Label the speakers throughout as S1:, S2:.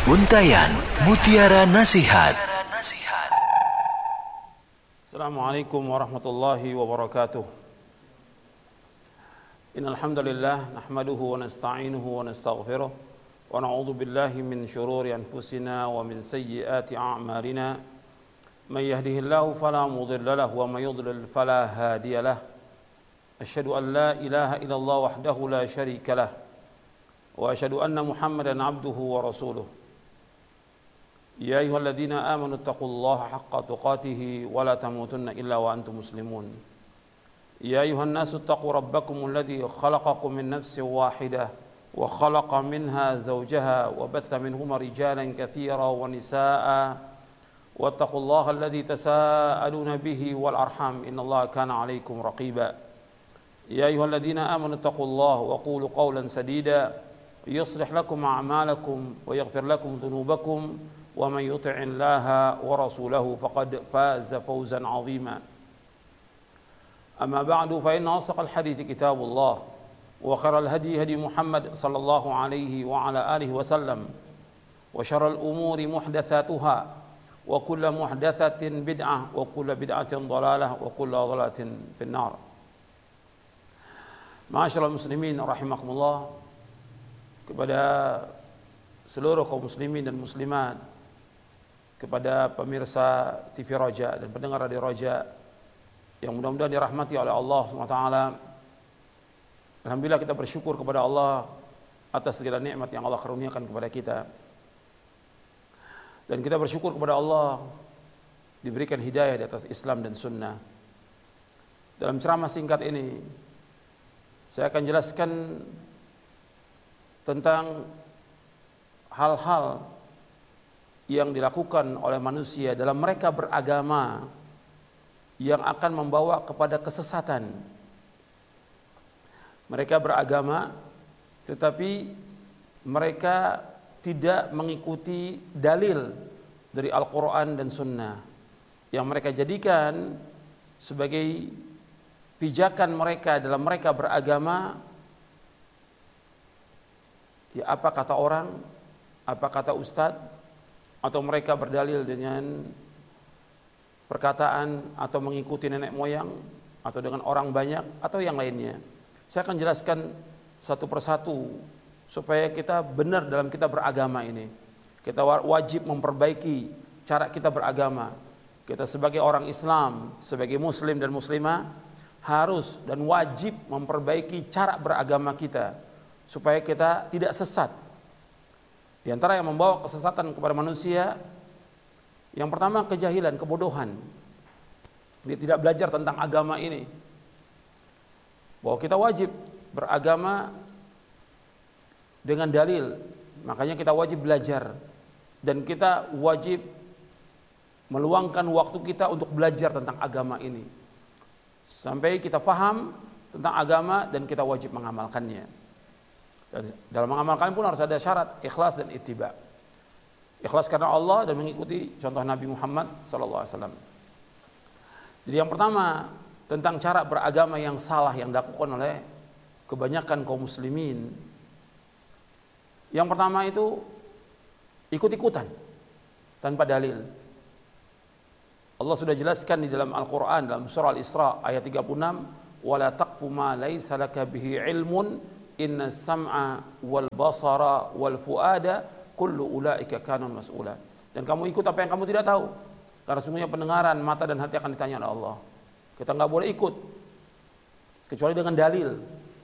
S1: Untayan Mutiara Nasihat.
S2: Assalamualaikum warahmatullahi wabarakatuh. Innal hamdalillah nahmaduhu wa nasta'inuhu wa nastaghfiruh wa na'udzu billahi min shururi anfusina wa min sayyiati a'malina. May yahdihillahu fala mudilla lahu wa may yudlil fala hadiya lahu. Asyhadu an la ilaha illallah wahdahu la syarika lah wa asyhadu anna Muhammadan abduhu wa rasuluh. Ya ayyuhalladzina amanu taqullaha haqqa tuqatih wa la tamutunna illa wa antum muslimun. Ya ayyuhan nasu taqu rabbakumul ladzi khalaqakum min nafsin wahidah wa khalaqa minha zawjaha wa batha minhuma rijalan katsiran wa nisaa'a wattaqullaha alladzi tasaaluna bihi wal arham innallaha kana 'alaikum raqiba. Ya ayyuhalladzina amanu taqullaha wa qulu qawlan sadida yuslih lakum a'malakum wa yaghfir lakum dhunubakum ومن يطع الله ورسوله فقد فاز فوزا عظيما. أما بعد فإن أصدق الحديث كتاب الله وخير الهدي هدي محمد صلى الله عليه وعلى آله وسلم وشر الأمور محدثاتها وكل محدثة بدعة وكل بدعة ضلالة وكل ضلالة في النار. معاشر المسلمين رحمكم الله, kepada seluruh kaum muslimin dan muslimat, kepada pemirsa TV Roja dan pendengar Radio Roja yang mudah-mudahan dirahmati oleh Allah SWT. Alhamdulillah kita bersyukur kepada Allah atas segala nikmat yang Allah karuniakan kepada kita. Dan kita bersyukur kepada Allah diberikan hidayah di atas Islam dan Sunnah. Dalam ceramah singkat ini saya akan jelaskan tentang hal-hal yang dilakukan oleh manusia dalam mereka beragama yang akan membawa kepada kesesatan. Mereka beragama tetapi mereka tidak mengikuti dalil dari Al-Quran dan Sunnah yang mereka jadikan sebagai pijakan mereka dalam mereka beragama. Ya, apa kata orang, apa kata ustadz, atau mereka berdalil dengan perkataan atau mengikuti nenek moyang atau dengan orang banyak atau yang lainnya. Saya akan jelaskan satu persatu supaya kita benar dalam kita beragama ini. Kita wajib memperbaiki cara kita beragama. Kita sebagai orang Islam, sebagai muslim dan muslimah harus dan wajib memperbaiki cara beragama kita supaya kita tidak sesat. Di antara yang membawa kesesatan kepada manusia, yang pertama kejahilan, kebodohan. Dia tidak belajar tentang agama ini. Bahwa kita wajib beragama dengan dalil, makanya kita wajib belajar. Dan kita wajib meluangkan waktu kita untuk belajar tentang agama ini. Sampai kita paham tentang agama dan kita wajib mengamalkannya. Dan dalam mengamalkan pun harus ada syarat ikhlas dan ittiba. Ikhlas karena Allah dan mengikuti contoh Nabi Muhammad SAW. Jadi yang pertama tentang cara beragama yang salah yang dilakukan oleh kebanyakan kaum muslimin. Yang pertama itu ikut-ikutan tanpa dalil. Allah sudah jelaskan di dalam Al-Quran dalam surah Al-Isra ayat 36, wala taqfu ma laysa laka bihi ilmun inna sam'a wal basara wal fuada kullu ulaika kanun mas'ula. Dan kamu ikut apa yang kamu tidak tahu, karena sungguhnya pendengaran, mata dan hati akan ditanya oleh Allah. Kita nggak boleh ikut kecuali dengan dalil.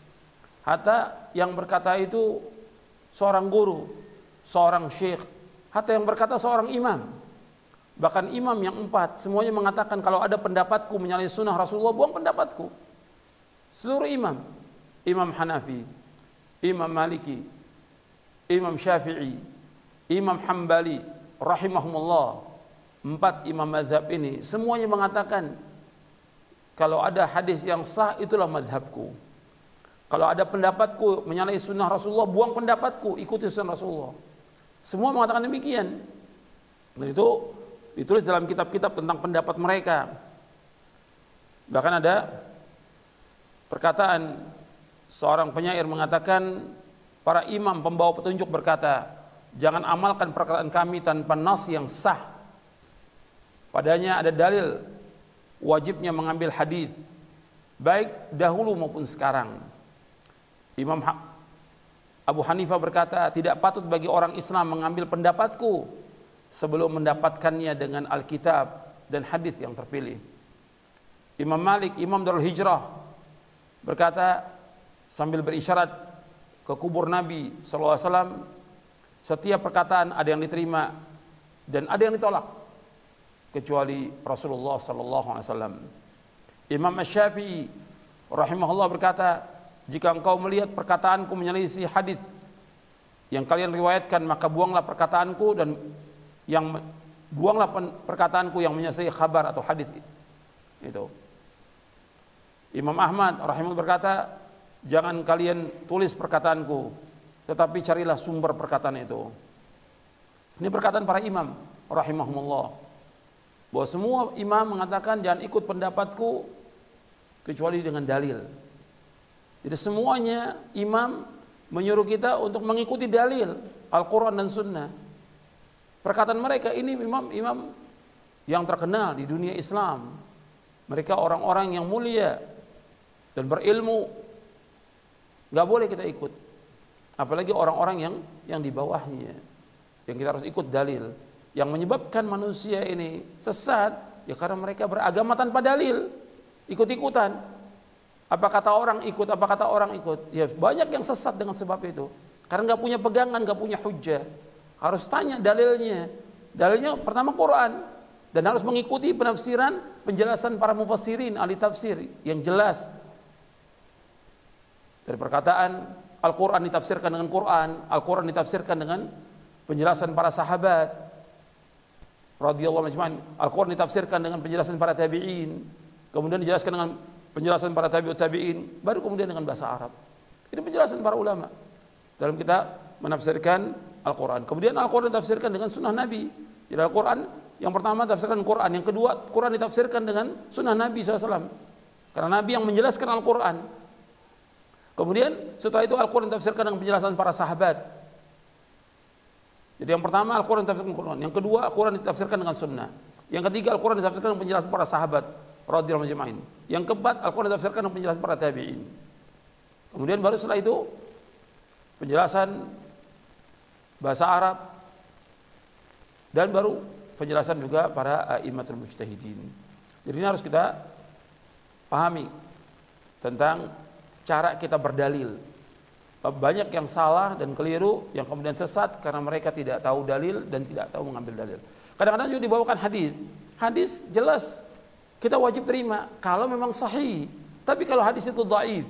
S2: Hatta yang berkata itu seorang guru, seorang syekh, hatta yang berkata seorang imam, bahkan imam yang 4 semuanya mengatakan kalau ada pendapatku menyalahi sunnah Rasulullah, buang pendapatku. Seluruh imam, Imam Hanafi, Imam Maliki, Imam Syafi'i, Imam Hambali rahimahumullah, 4 imam mazhab ini semuanya mengatakan kalau ada hadis yang sah itulah mazhabku. Kalau ada pendapatku menyalahi sunnah Rasulullah, buang pendapatku, ikuti sunnah Rasulullah. Semua mengatakan demikian. Dan itu ditulis dalam kitab-kitab tentang pendapat mereka. Bahkan ada perkataan seorang penyair mengatakan, para imam pembawa petunjuk berkata, jangan amalkan perkataan kami tanpa nas yang sah. Padanya ada dalil wajibnya mengambil hadis, baik dahulu maupun sekarang. Imam Abu Hanifah berkata, tidak patut bagi orang Islam mengambil pendapatku sebelum mendapatkannya dengan Alkitab dan hadis yang terpilih. Imam Malik, Imam Darul Hijrah, berkata sambil berisyarat ke kubur Nabi SAW, setiap perkataan ada yang diterima dan ada yang ditolak kecuali Rasulullah SAW. Imam Asy-Syafi'i rahimahullah berkata, jika engkau melihat perkataanku menyelisih hadis yang kalian riwayatkan, maka buanglah perkataanku dan buanglah perkataanku yang menyelisih khabar atau hadis itu. Imam Ahmad rahimahullah berkata, jangan kalian tulis perkataanku, tetapi carilah sumber perkataan itu. Ini perkataan para imam rahimahumullah, bahwa semua imam mengatakan jangan ikut pendapatku kecuali dengan dalil. Jadi semuanya imam menyuruh kita untuk mengikuti dalil Al-Quran dan Sunnah. Perkataan mereka ini imam-imam yang terkenal di dunia Islam. Mereka orang-orang yang mulia dan berilmu. Gak boleh kita ikut. Apalagi orang-orang yang di bawahnya, yang kita harus ikut dalil. Yang menyebabkan manusia ini sesat ya karena mereka beragama tanpa dalil, ikut-ikutan. Apa kata orang ikut, apa kata orang ikut. Ya banyak yang sesat dengan sebab itu. Karena gak punya pegangan, gak punya hujjah. Harus tanya dalilnya. Dalilnya pertama Quran. Dan harus mengikuti penafsiran, penjelasan para mufassirin, ahli tafsir yang jelas. Dari perkataan Al-Quran ditafsirkan dengan Quran, Al-Quran ditafsirkan dengan penjelasan para sahabat radhiyallahu anhum. Al-Quran ditafsirkan dengan penjelasan para tabi'in, kemudian dijelaskan dengan penjelasan para tabi'in, baru kemudian dengan bahasa Arab. Ini penjelasan para ulama dalam kita menafsirkan Al-Quran. Kemudian Al-Quran ditafsirkan dengan sunnah Nabi. Jadi Al-Quran yang pertama ditafsirkan Quran, yang kedua Quran ditafsirkan dengan sunnah Nabi SAW. Karena Nabi yang menjelaskan Al-Quran. Kemudian setelah itu Al-Quran ditafsirkan dengan penjelasan para sahabat. Jadi yang pertama Al-Quran ditafsirkan dengan Quran, yang kedua Al-Quran ditafsirkan dengan sunnah, yang ketiga Al-Quran ditafsirkan dengan penjelasan para sahabat radhiyallahu anhum, yang keempat Al-Quran ditafsirkan dengan penjelasan para tabi'in. Kemudian baru setelah itu penjelasan bahasa Arab, dan baru penjelasan juga para a'immatul mujtahidin. Jadi ini harus kita pahami tentang cara kita berdalil. Banyak yang salah dan keliru, yang kemudian sesat karena mereka tidak tahu dalil dan tidak tahu mengambil dalil. Kadang-kadang juga dibawakan hadis. Hadis jelas kita wajib terima kalau memang sahih. Tapi kalau hadis itu dhaif,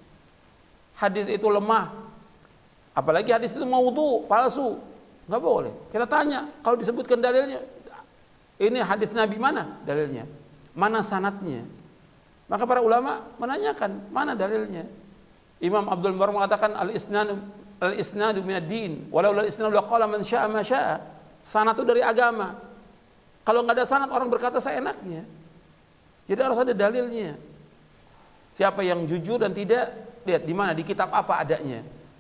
S2: hadis itu lemah, apalagi hadis itu maudhu, palsu, nggak boleh. Kita tanya, kalau disebutkan dalilnya, ini hadis Nabi mana dalilnya? Mana sanadnya? Maka para ulama menanyakan, mana dalilnya? Imam Abdul Mubarak mengatakan al-isnadu minad din, walau al-isnadu laqala man syaa ma syaa. Sanad itu dari agama. Kalau nggak ada sanad, orang berkata seenaknya. Jadi harus ada dalilnya. Siapa yang jujur dan tidak, lihat di mana, di kitab apa adanya.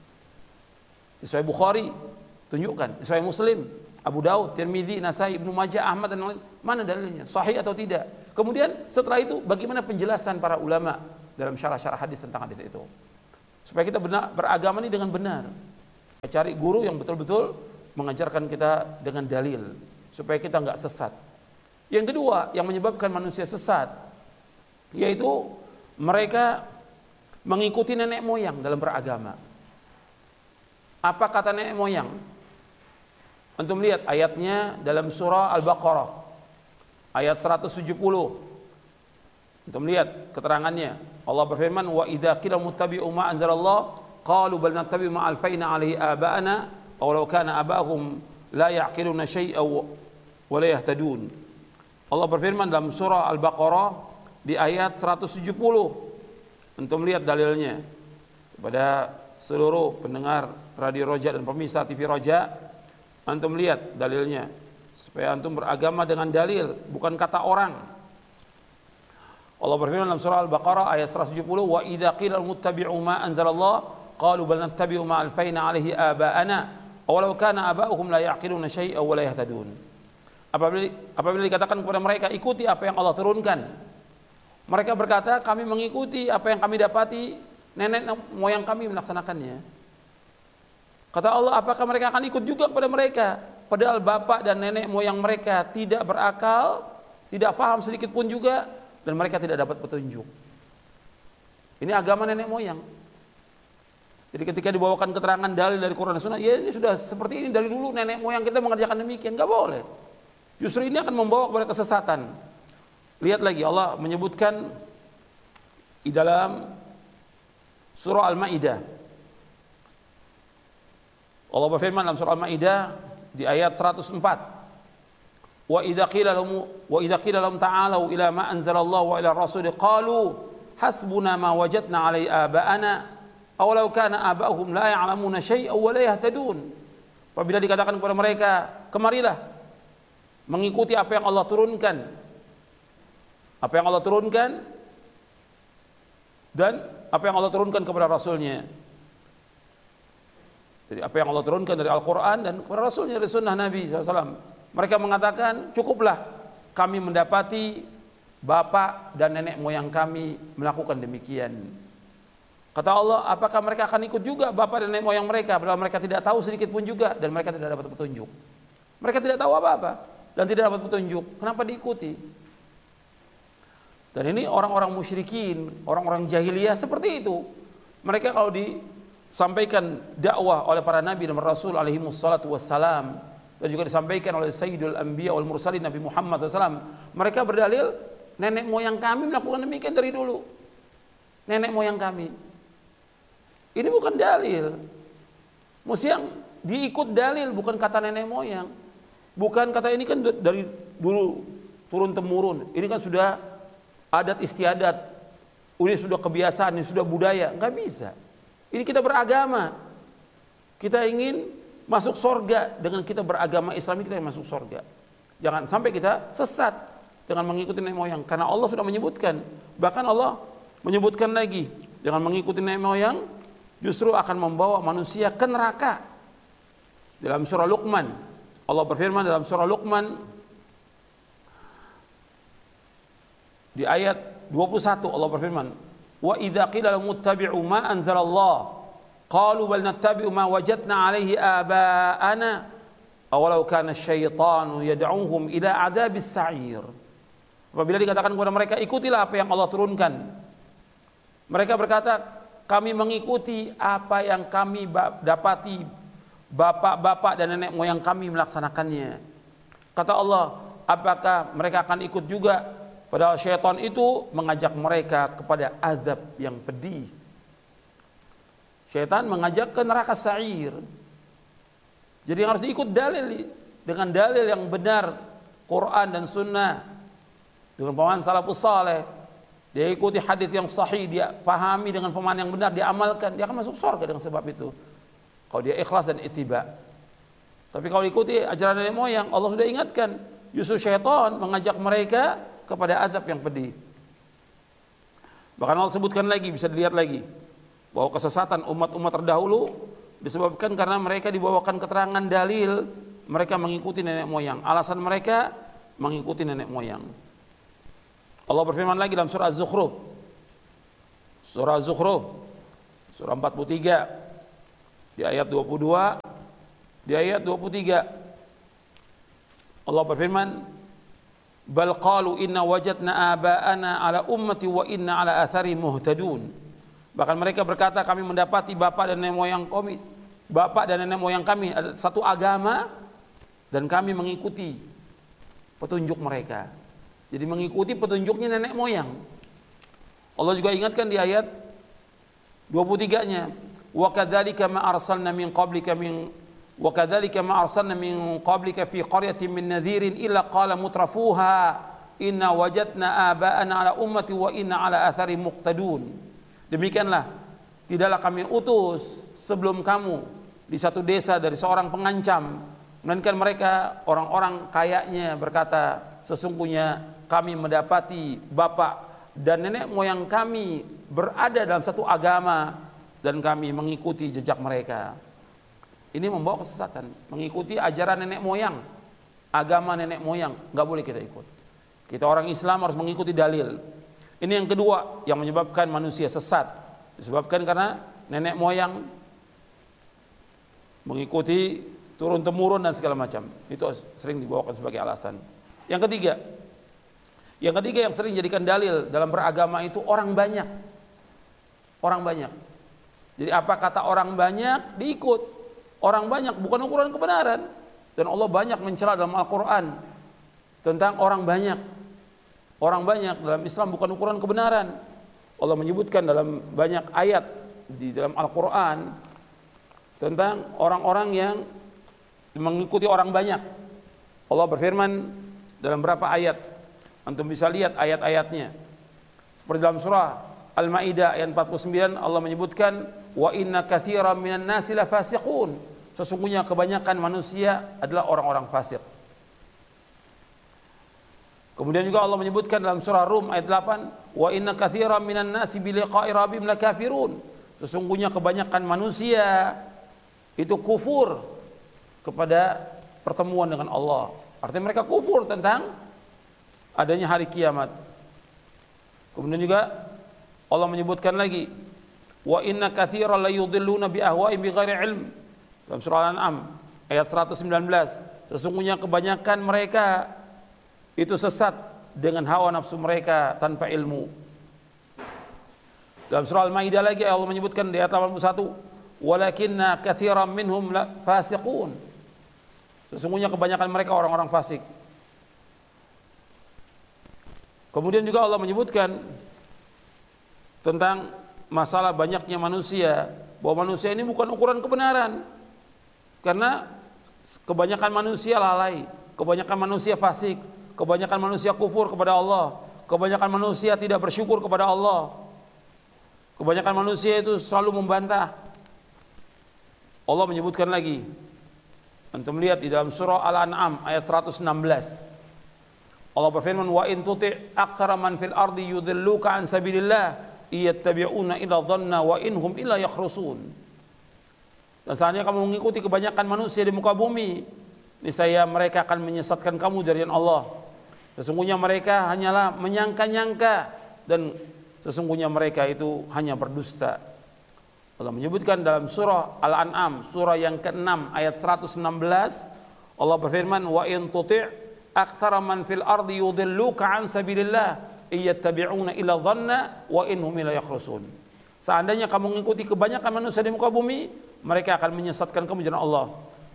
S2: Di Sahih Bukhari tunjukkan, di Sahih Muslim, Abu Daud, Tirmidzi, Nasai, Ibnu Majah, Ahmad dan lain, mana dalilnya? Sahih atau tidak? Kemudian setelah itu bagaimana penjelasan para ulama dalam syarah-syarah hadis tentang hadis itu? Supaya kita beragama ini dengan benar. Cari guru yang betul-betul mengajarkan kita dengan dalil, supaya kita nggak sesat. Yang kedua yang menyebabkan manusia sesat, yaitu mereka mengikuti nenek moyang dalam beragama. Apa kata nenek moyang? Antum lihat ayatnya dalam surah Al-Baqarah ayat 170. Antum lihat keterangannya. Allah berfirman, wa idza qila muttabi'u ma anzalallah qalu bal nattabi'u ma alfayna 'alaihi aba'ana aw law kana aba'uhum la ya'qiluna shay'an wa la yahtadun. Allah berfirman dalam surah Al-Baqarah di ayat 170. Antum lihat dalilnya. Kepada seluruh pendengar Radio Roja dan pemirsa TV Roja, antum lihat dalilnya supaya antum beragama dengan dalil, bukan kata orang. Allah berfirman dalam surah Al-Baqarah ayat 170, wa idza qila muttabi'u ma anzalallah qalu bal nattabi'u ma alfayna 'alaihi aba'ana awalau kana aba'uhum la ya'qiluna syai'an wa la yahtadun. Apabila dikatakan kepada mereka, ikuti apa yang Allah turunkan, mereka berkata, kami mengikuti apa yang kami dapati nenek moyang kami melaksanakannya. Kata Allah, apakah mereka akan ikut juga kepada mereka? Padahal bapak dan nenek moyang mereka tidak berakal, tidak paham sedikit pun juga, dan mereka tidak dapat petunjuk. Ini agama nenek moyang. Jadi ketika dibawakan keterangan dalil dari Quran dan Sunnah, ya ini sudah seperti ini dari dulu nenek moyang kita mengerjakan demikian, nggak boleh. Justru ini akan membawa kepada kesesatan. Lihat lagi Allah menyebutkan di dalam surah Al-Maidah. Allah berfirman dalam surah Al-Maidah di ayat 104. Wa idza qila lahum ta'alu ila ma anzalallahu wa ila rasul qalu hasbuna ma wajadna 'alaihi aba'ana aw law kana aba'uhum la ya'lamuna syai'an wa la yahtadun. Apabila dikatakan kepada mereka, kemarilah mengikuti apa yang Allah turunkan. Apa yang Allah turunkan dan apa yang Allah turunkan kepada Rasulnya. Jadi apa yang Allah turunkan dari Al-Quran dan kepada Rasulnya dari Sunnah Nabi SAW. Mereka mengatakan, cukuplah kami mendapati bapak dan nenek moyang kami melakukan demikian. Kata Allah, apakah mereka akan ikut juga bapak dan nenek moyang mereka, padahal mereka tidak tahu sedikit pun juga dan mereka tidak dapat petunjuk. Mereka tidak tahu apa-apa dan tidak dapat petunjuk. Kenapa diikuti? Dan ini orang-orang musyrikin, orang-orang jahiliyah seperti itu. Mereka kalau disampaikan dakwah oleh para nabi dan rasul alaihi wassalatu wassalam, dan juga disampaikan oleh Sayyidul Anbiya wal Mursalin Nabi Muhammad SAW, mereka berdalil, nenek moyang kami melakukan demikian dari dulu. Nenek moyang kami. Ini bukan dalil. Mesti yang diikut dalil, bukan kata nenek moyang. Bukan kata ini kan dari dulu turun temurun. Ini kan sudah adat istiadat. Ini sudah kebiasaan, ini sudah budaya. Enggak bisa. Ini kita beragama. Kita ingin masuk surga dengan kita beragama Islam, kita yang masuk surga. Jangan sampai kita sesat dengan mengikuti nenek moyang, karena Allah sudah menyebutkan. Bahkan Allah menyebutkan lagi, dengan mengikuti nenek moyang justru akan membawa manusia ke neraka. Dalam surah Luqman, Allah berfirman dalam surah Luqman di ayat 21, Allah berfirman, wa idza qila lahum ittabi'u ma anzalallah qalu bal nattabi'u ma wajadna 'alaihi aba'ana awalau kana asyaitanu yad'uhum ila 'adzabis sa'ir. Apabila dikatakan kepada mereka, ikutilah apa yang Allah turunkan, mereka berkata, kami mengikuti apa yang kami dapati bapak-bapak dan nenek moyang kami melaksanakannya. Kata Allah, apakah mereka akan ikut juga? Padahal syaitan itu mengajak mereka kepada azab yang pedih. Syaitan mengajak ke neraka sa'ir. Jadi harus diikut dalil, dengan dalil yang benar, Quran dan Sunnah, dengan pemahaman salafus saleh. Dia ikuti hadis yang sahih, dia fahami dengan pemahaman yang benar, dia amalkan, dia akan masuk surga dengan sebab itu. Kalau dia ikhlas dan ittiba. Tapi kalau ikuti ajaran nenek moyang, Allah sudah ingatkan, justru syaitan mengajak mereka kepada azab yang pedih. Bahkan Allah sebutkan lagi, bisa dilihat lagi, bahwa kesesatan umat-umat terdahulu disebabkan karena mereka dibawakan keterangan dalil, mereka mengikuti nenek moyang. Alasan mereka mengikuti nenek moyang. Allah berfirman lagi dalam surah Az-Zukhruf. Surah Az-Zukhruf, surah 43, di ayat 22, di ayat 23. Allah berfirman, bal qalu inna wajadna aba'ana ala ummati wa inna ala athari muhtadun. Bahkan mereka berkata, kami mendapati bapak dan nenek moyang kami, bapak dan nenek moyang kami ada satu agama dan kami mengikuti petunjuk mereka. Jadi mengikuti petunjuknya nenek moyang. Allah juga ingatkan di ayat 23-nya, wa kadzalika ma arsalna min qablika fi qaryatin min nadhirin illa qala mutrafuha inna wajadna aba'ana ala ummati wa inna ala athari muqtadun. Demikianlah, tidaklah kami utus sebelum kamu di satu desa dari seorang pengancam, melainkan mereka orang-orang kayanya berkata, sesungguhnya kami mendapati bapak dan nenek moyang kami berada dalam satu agama dan kami mengikuti jejak mereka. Ini membawa kesesatan, mengikuti ajaran nenek moyang, agama nenek moyang, nggak boleh kita ikut. Kita orang Islam harus mengikuti dalil. Ini yang kedua yang menyebabkan manusia sesat, disebabkan karena nenek moyang mengikuti turun temurun dan segala macam. Itu sering dibawakan sebagai alasan. Yang ketiga yang sering dijadikan dalil dalam beragama itu orang banyak. Orang banyak. Jadi apa kata orang banyak diikut. Orang banyak bukan ukuran kebenaran. Dan Allah banyak mencela dalam Al-Quran tentang orang banyak. Orang banyak dalam Islam bukan ukuran kebenaran. Allah menyebutkan dalam banyak ayat di dalam Al-Quran tentang orang-orang yang mengikuti orang banyak. Allah berfirman dalam berapa ayat, antum bisa lihat ayat-ayatnya. Seperti dalam surah Al-Maidah ayat 49, Allah menyebutkan wa inna katsiran minan nasi lafasiqun. Sesungguhnya kebanyakan manusia adalah orang-orang fasik. Kemudian juga Allah menyebutkan dalam surah Rum ayat 8, wa inna katsiran minan nasi bi liqa'i rabbihim lakafirun. Sesungguhnya kebanyakan manusia itu kufur kepada pertemuan dengan Allah. Artinya mereka kufur tentang adanya hari kiamat. Kemudian juga Allah menyebutkan lagi, wa inna katsiran la yudhilluna bi ahwa'ihim bighairi ilm. Dalam surah Al-An'am ayat 119, sesungguhnya kebanyakan mereka itu sesat dengan hawa nafsu mereka tanpa ilmu. Dalam surah Al-Maidah lagi Allah menyebutkan di ayat 81, walakinna katsiran minhum fasiqun. Sesungguhnya kebanyakan mereka orang-orang fasik. Kemudian juga Allah menyebutkan tentang masalah banyaknya manusia, bahwa manusia ini bukan ukuran kebenaran. Karena kebanyakan manusia lalai, kebanyakan manusia fasik, kebanyakan manusia kufur kepada Allah, kebanyakan manusia tidak bersyukur kepada Allah. Kebanyakan manusia itu selalu membantah. Allah menyebutkan lagi, antum lihat di dalam surah Al-An'am ayat 116. Allah berfirman, wa in tuti' aktsara man fil ardi yudhilluka an sabilillah iyattabi'una illa dhanna wa inhum illa yakhrusun. Dan seandainya kamu mengikuti kebanyakan manusia di muka bumi, niscaya mereka akan menyesatkan kamu dari Allah. Sesungguhnya mereka hanyalah menyangka-nyangka dan sesungguhnya mereka itu hanya berdusta. Allah menyebutkan dalam surah Al-An'am, surah yang ke-6 ayat 116, Allah berfirman, wa in tuti' aktsara man fil ardi yudhilluka an sabilillah iyattabi'una illa dhanna wa inhum illa yakhrusun. Seandainya kamu mengikuti kebanyakan manusia di muka bumi, mereka akan menyesatkan kamu dari Allah.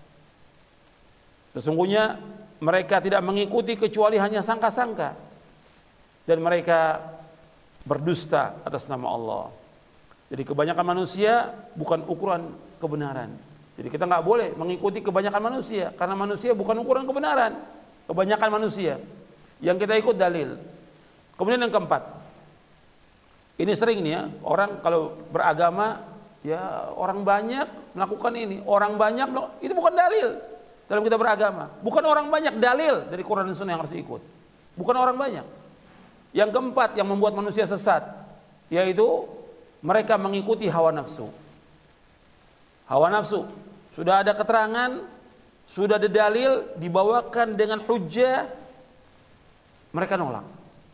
S2: Sesungguhnya mereka tidak mengikuti kecuali hanya sangka-sangka, dan mereka berdusta atas nama Allah. Jadi kebanyakan manusia bukan ukuran kebenaran. Jadi kita nggak boleh mengikuti kebanyakan manusia, karena manusia bukan ukuran kebenaran. Kebanyakan manusia yang kita ikut dalil. Kemudian yang keempat, ini sering nih ya, orang kalau beragama ya orang banyak melakukan ini, orang banyak itu bukan dalil dalam kita beragama. Bukan orang banyak dalil dari Quran dan Sunnah yang harus diikut. Bukan orang banyak. Yang keempat yang membuat manusia sesat, yaitu mereka mengikuti hawa nafsu. Hawa nafsu sudah ada keterangan, sudah ada dalil, dibawakan dengan hujjah, mereka nolak.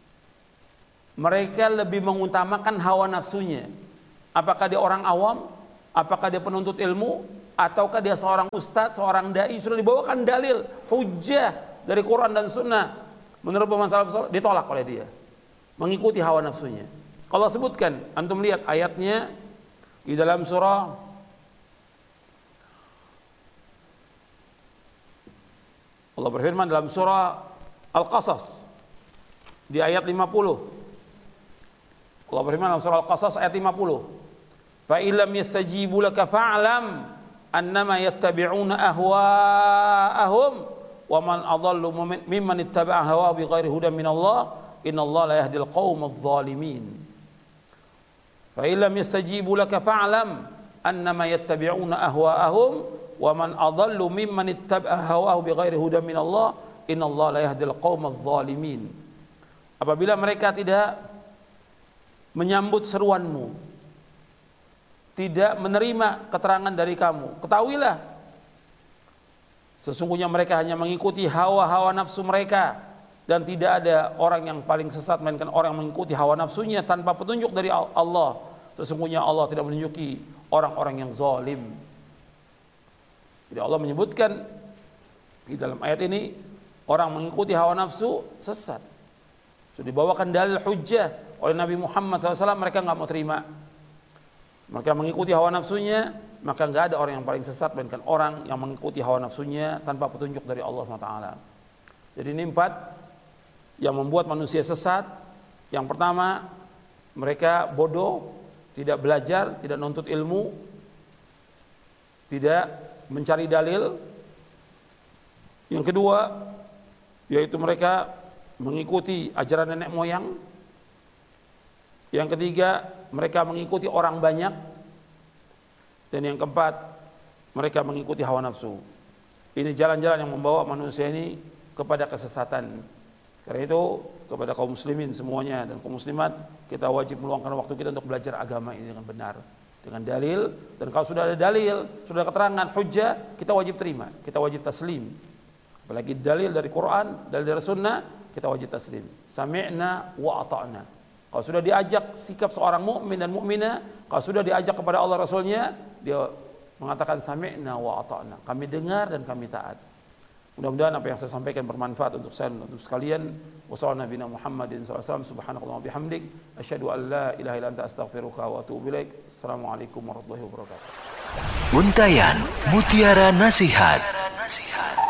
S2: Mereka lebih mengutamakan hawa nafsunya. Apakah dia orang awam, apakah dia penuntut ilmu, ataukah dia seorang ustadz, seorang dai, sudah dibawakan dalil, hujjah dari Quran dan Sunnah, menurut pemahaman salaf, ditolak oleh dia, mengikuti hawa nafsunya. Allah sebutkan, antum lihat ayatnya di dalam surah Allah berfirman dalam surah Al-Qasas di ayat 50. Allah berfirman dalam surah Al-Qasas ayat 50. Fa illam yastajibu laka fa'lam annama yattabi'una ahwa'ahum wa man adallu mimman ittaba'a hawa bighairi hudan minallah innallaha la yahdil qaumadh dhalimin. Fa illam yastajibu laka fa'lam annama yattabi'una ahwa'ahum wa man adallu mimman ittaba'a hawahu bighairi hudan minallah innallaha la yahdil qaumadh dhalimin. Apabila mereka tidak menyambut seruanmu, tidak menerima keterangan dari kamu, ketahuilah Sesungguhnya mereka hanya mengikuti hawa-hawa nafsu mereka, dan tidak ada orang yang paling sesat melainkan orang yang mengikuti hawa nafsunya tanpa petunjuk dari Allah. Sesungguhnya Allah tidak menunjuki orang-orang yang zalim. Jadi Allah menyebutkan di dalam ayat ini orang mengikuti hawa nafsu sesat. Sudah dibawakan dalil hujjah oleh Nabi Muhammad SAW, mereka nggak mau terima. Mereka mengikuti hawa nafsunya, maka nggak ada orang yang paling sesat melainkan orang yang mengikuti hawa nafsunya tanpa petunjuk dari Allah SWT. Jadi ini 4 yang membuat manusia sesat. Yang pertama, mereka bodoh, tidak belajar, tidak nuntut ilmu, tidak mencari dalil. Yang kedua, yaitu mereka mengikuti ajaran nenek moyang. Yang ketiga, mereka mengikuti orang banyak. Dan yang keempat, mereka mengikuti hawa nafsu. Ini jalan-jalan yang membawa manusia ini kepada kesesatan. Karena itu kepada kaum muslimin semuanya dan kaum muslimat, kita wajib meluangkan waktu kita untuk belajar agama ini dengan benar, dengan dalil. Dan kalau sudah ada dalil, sudah ada keterangan hujjah, kita wajib terima, kita wajib taslim. Apalagi dalil dari Quran, dalil dari Sunnah, kita wajib taslim. Sami'na wa ata'na. Kalau sudah diajak sikap seorang mukmin dan mukminah, kalau sudah diajak kepada Allah Rasulnya, dia mengatakan sami'na wa ata'na. Kami dengar dan kami taat. Mudah-mudahan apa yang saya sampaikan bermanfaat untuk saya dan untuk sekalian. Wassalamualaikum warahmatullahi wabarakatuh. Subhanakallahumma bihamdik, asyhadu an la ilaha illa anta astaghfiruka wa atubu ilaik. Assalamualaikum warahmatullahi wabarakatuh.
S1: Untayan Mutiara Nasihat.